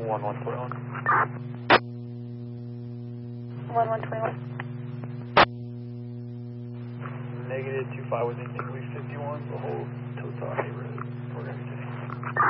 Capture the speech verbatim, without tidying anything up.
one one twenty-one. one one twenty-one. Negative two five with anything, we fifty-one, the whole Total Road. We're going to